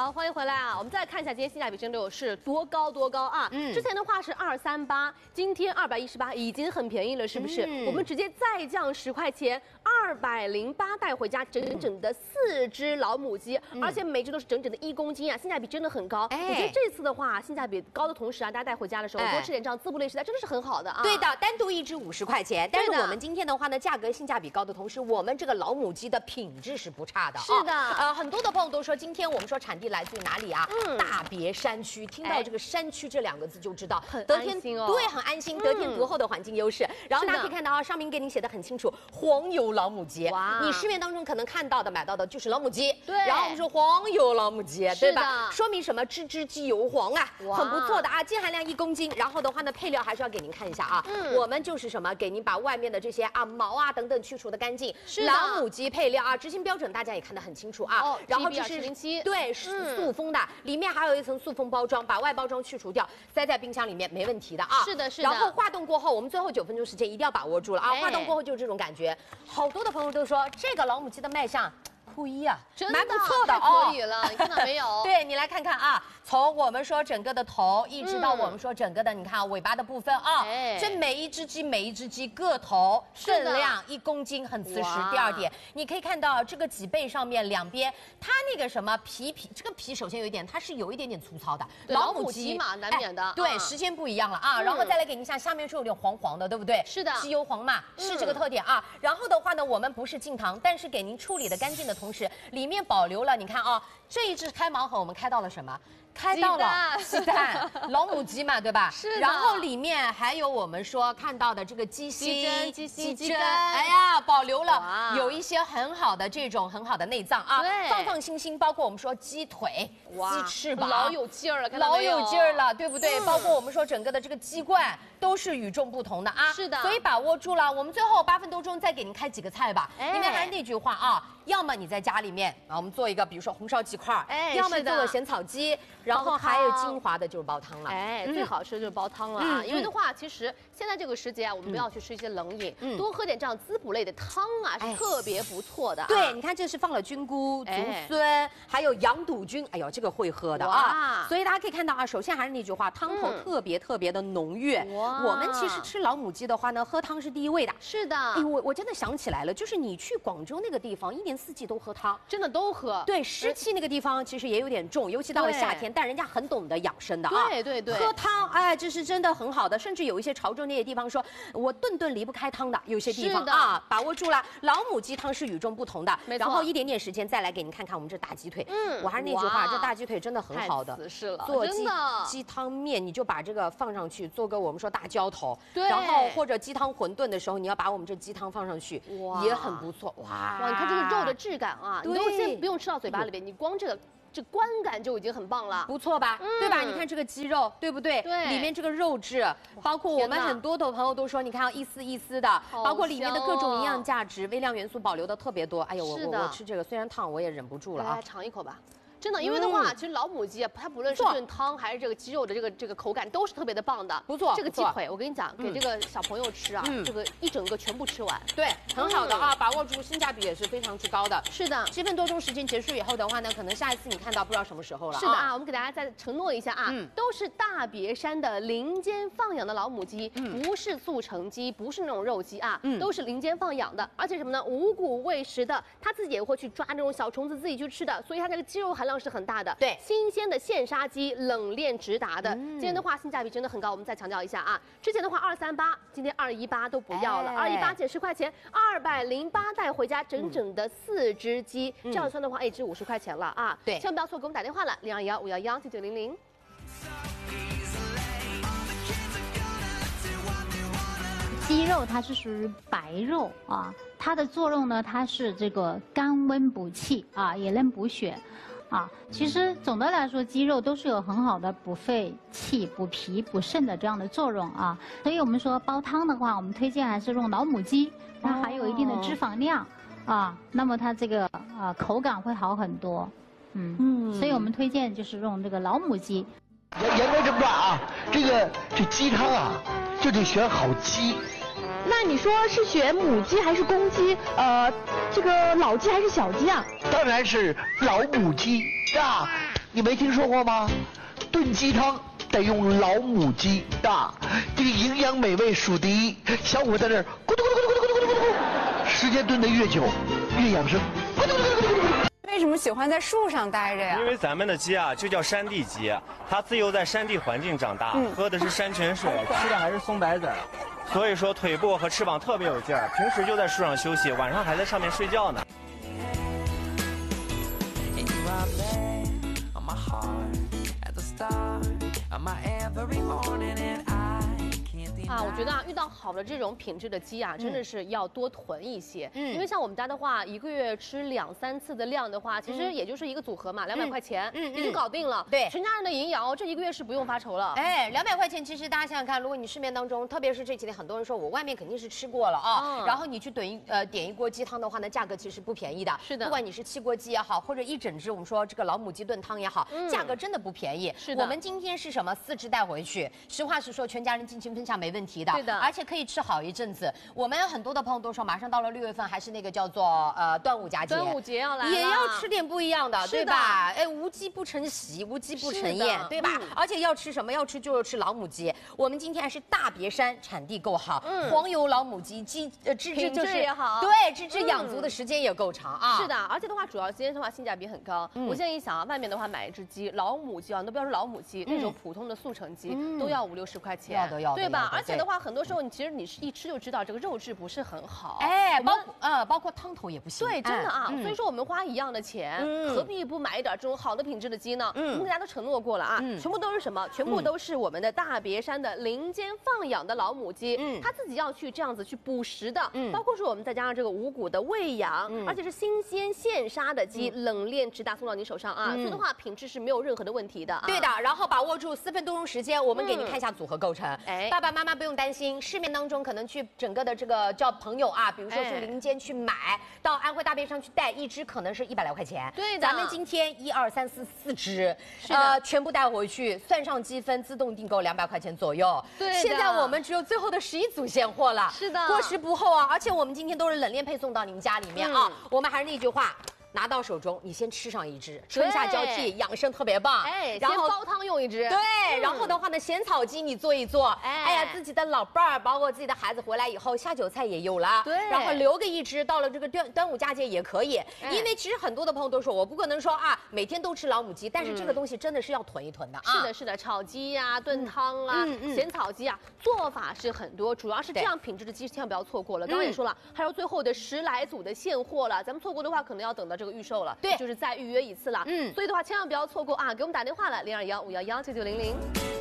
好，欢迎回来啊！我们再来看一下今天性价比蒸馏是多高啊！之前的话是238，今天218，已经很便宜了，是不是？我们直接再降10块钱，208带回家，整整的4只老母鸡，而且每只都是整整的1公斤啊，性价比真的很高。我觉得这次的话，性价比高的同时啊，大家带回家的时候多吃点这样滋补类食材，真的是很好的啊。 对的，单独1只50块钱，但是我们今天的话呢，价格性价比高的同时，我们这个老母鸡的品质是不差的。 是的， 很多的朋友都说，今天我们说产地来自于哪里啊？大别山区，听到这个山区这2个字就知道很安心哦。 对，很安心，得天独厚的环境优势。然后大家可以看到啊，上面给你写的很清楚，黄油老母鸡。哇，你市面当中可能看到的、买到的就是老母鸡。对，然后我们说黄油老母鸡，对吧？说明什么？只鸡油黄啊，很不错的啊，净含量1公斤。然后的话呢，配料还是要给您看一下啊。我们就是什么，给您把外面的这些啊毛啊等等去除的干净。是老母鸡配料啊，执行标准大家也看得很清楚啊。然后这是对，是塑封的，里面还有一层塑封包装，把外包装去除掉，塞在冰箱里面没问题的啊。是的，是的。然后化冻过后，我们最后9分钟时间一定要把握住了啊！化冻过后就是这种感觉。好多的朋友都说这个老母鸡的卖相。酷1啊，蛮不错的哦，可以了，你看到没有？ 对你来看看啊，从我们说整个的头，一直到我们说整个的，你看尾巴的部分啊，这每一只鸡个头分量1公斤，很瓷实。第2点，你可以看到这个脊背上面两边，它那个什么皮，这个皮首先有一点，它是有一点点粗糙的， 老母鸡嘛，难免的。 对，时间不一样了啊，然后再来给你看下面是有点黄黄的，对不对？ 是的， 鸡油黄嘛，是这个特点啊。然后的话呢，我们不是净糖，但是给您处理的干净的同时，里面保留了，你看啊，这一只开盲盒我们开到了什么？开到了鸡蛋，老母鸡嘛，对吧？是。然后里面还有我们说看到的这个鸡心、鸡胗，哎呀，保留了有一些很好的这种很好的内脏啊，放心，包括我们说鸡腿、鸡翅膀， 老有劲儿了， 老有劲儿了，对不对？包括我们说整个的这个鸡冠都是与众不同的啊。是的。所以把握住了，我们最后8分多钟再给您开几个菜吧。因为还是那句话啊，要么你在家里面啊，我们做一个，比如说红烧鸡块，要么做个咸草鸡。然后还有精华的就是煲汤了， 最好吃的就是煲汤了啊！因为的话，其实现在这个时节啊，我们不要去吃一些冷饮，多喝点这样滋补类的汤啊，是特别不错的。 对，你看这是放了菌菇、竹荪，还有羊肚菌，哎呦，这个会喝的啊！所以大家可以看到啊，首先还是那句话，汤头特别的浓郁。我们其实吃老母鸡的话呢，喝汤是第1位的。是的，哎，我真的想起来了，就是你去广州那个地方，1年4季都喝汤， 真的都喝。 对，湿气那个地方其实也有点重，尤其到了夏天。但人家很懂得养生的啊， 对， 喝汤，哎，这是真的很好的。甚至有一些潮州那些地方说，我顿离不开汤的，有些地方啊，把握住了。老母鸡汤是与众不同的，然后一点点时间再来给您看看我们这大鸡腿。我还是那句话，这大鸡腿真的很好的， 太瓷实了， 做鸡汤面你就把这个放上去，做个我们说大浇头，然后或者鸡汤馄饨的时候，你要把我们这鸡汤放上去，也很不错。哇， 你看这个肉的质感啊，你都先不用吃到嘴巴里边，你光这观感就已经很棒了， 不错吧？对吧？你看这个鸡肉，对不对？对，里面这个肉质，包括我们很多的朋友都说，你看一丝一丝的，包括里面的各种营养价值、微量元素保留的特别多。哎呦，我吃这个虽然烫，我也忍不住了啊！ 来尝一口吧。真的，因为的话，其实老母鸡啊，它不论是炖汤还是这个鸡肉的这个口感，都是特别的棒的。不错，这个鸡腿，我跟你讲，给这个小朋友吃啊，这个一整个全部吃完， 对，很好的啊，把握住，性价比也是非常之高的。 是的 ，7分多钟时间结束以后的话呢，可能下一次你看到不知道什么时候了。 是的啊，我们给大家再承诺一下啊，都是大别山的林间放养的老母鸡，不是速成鸡，不是那种肉鸡啊，都是林间放养的，而且什么呢，五谷喂食的，它自己也会去抓那种小虫子自己去吃的，所以它这个肌肉含量是很大的。对。新鲜的现杀鸡，冷链直达的。今天的话性价比真的很高，我们再强调一下啊，之前的话238，今天218都不要了，218减10块钱，208带回家整整的4只鸡，这样算的话，1只50块钱了啊。对，千万不要错，给我们打电话了，0215119900。 鸡肉它是属于白肉啊，它的作用呢，它是这个甘温补气啊，也能补血。其实总的来说，鸡肉都是有很好的补肺气、补脾、补肾的这样的作用啊。所以我们说煲汤的话，我们推荐还是用老母鸡，它含有一定的脂肪量啊，那么它这个口感会好很多。所以我们推荐就是用这个老母鸡。 言归正传啊，这鸡汤啊，就得选好鸡。 那你说是选母鸡还是公鸡？这个老鸡还是小鸡啊？ 当然是老母鸡啊！ 你没听说过吗？炖鸡汤得用老母鸡啊，这个营养美味数第一。小虎在这儿咕嘟咕嘟咕嘟咕嘟咕嘟咕嘟，时间炖得越久越养生。咕嘟咕嘟咕嘟咕嘟。 为什么喜欢在树上待着呀？ 因为咱们的鸡啊，就叫山地鸡，它自幼在山地环境长大，喝的是山泉水，吃的还是松柏籽，所以说腿部和翅膀特别有劲儿。平时就在树上休息，晚上还在上面睡觉呢。 啊，我觉得啊，遇到好的这种品质的鸡啊，真的是要多囤一些。因为像我们家的话，一个月吃2、3次的量的话，其实也就是一个组合嘛，200块钱，也就搞定了。 对， 全家人的营养哦，这1个月是不用发愁了。 哎，200块钱，其实大家想想看，如果你市面当中，特别是这几天很多人说我外面肯定是吃过了啊，然后你去点一锅鸡汤的话呢，价格其实不便宜的。 是的， 不管你是7锅鸡也好，或者一整只我们说这个老母鸡炖汤也好，价格真的不便宜。 是的， 我们今天是什么4只带回去，实话实说，全家人尽情分享没问题的。 对的， 而且可以吃好一阵子。我们有很多的朋友都说，马上到了6月份，还是那个叫做端午佳节， 端午节要来了， 也要吃点不一样的，对吧？哎，无鸡不成席，无鸡不成宴，对吧？而且要吃什么？要吃就是吃老母鸡。我们今天还是大别山产地够好，黄油老母鸡，鸡脂就是也好， 对，脂养足的时间也够长啊。 是的，而且的话，主要今天的话性价比很高。我现在一想啊，外面的话买一只鸡，老母鸡啊，都不要说老母鸡，那种普通的速成鸡都要50、60块钱， 要的， 对吧？而且的话，很多时候其实你是一吃就知道这个肉质不是很好， 哎，包括汤头也不行。 对，真的啊。所以说我们花一样的钱，何必不买一点这种好的品质的鸡呢？我们给大家都承诺过了啊，全部都是什么？全部都是我们的大别山的林间放养的老母鸡，它自己要去这样子去捕食的，包括说我们再加上这个无骨的喂养，而且是新鲜现杀的鸡，冷链直达送到你手上啊，所以的话品质是没有任何的问题的。 对的，然后把握住4分多钟时间，我们给您看一下组合构成。哎，爸爸妈妈不用担心，市面当中可能去整个的这个叫朋友啊，比如说去林间去买，到安徽大别山去带一只，可能是100来块钱。对的，咱们今天1、2、3、4只，全部带回去，算上积分，自动订购200块钱左右。对，现在我们只有最后的11组现货了。是的，过时不候啊！而且我们今天都是冷链配送到您家里面啊。我们还是那句话。拿到手中，你先吃上一只，春夏交替，养生特别棒。哎， 然后煲汤用一只。 对，然后的话呢，咸草鸡你做一做。哎呀，自己的老伴儿，包括自己的孩子回来以后，下酒菜也有了。对，然后留个一只，到了这个端午佳节也可以。因为其实很多的朋友都说，我不可能说啊，每天都吃老母鸡，但是这个东西真的是要囤一囤的啊。 是的，是的，炒鸡呀、炖汤啊、咸草鸡啊，做法是很多，主要是这样品质的鸡千万不要错过了。刚刚也说了，还有最后的10来组的现货了，咱们错过的话，可能要等到这个预售了。对。就是再预约一次了，所以的话千万不要错过啊！给我们打电话了，0215119900。